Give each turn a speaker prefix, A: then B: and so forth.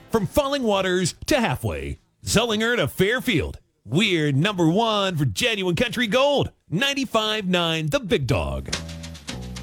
A: From Falling Waters to Halfway, Zollinger to Fairfield. We're number one for genuine country gold. 95.9 The Big Dog.